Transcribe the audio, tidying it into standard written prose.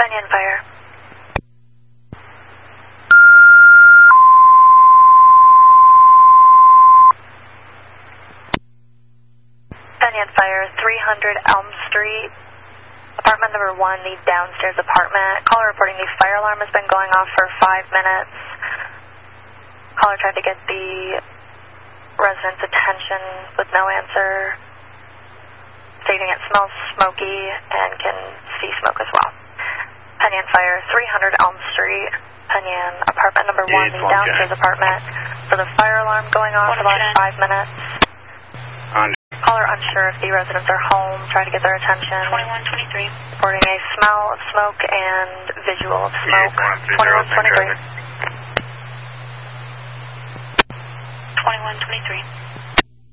Penyan Fire. Penyan Fire, 300 Elm Street, apartment number 1, the downstairs apartment. Caller reporting the fire alarm has been going off for 5 minutes. Caller tried to get the resident's attention with no answer. Stating it smells smoky and can see smoke as well. Penyan Fire, 300 Elm Street, Penyan, apartment number 1, the downstairs apartment. So the fire alarm going off for about 5 minutes. Caller unsure if the residents are home, trying to get their attention. 2123. Reporting a smell of smoke and visual of smoke. 2123. 2123.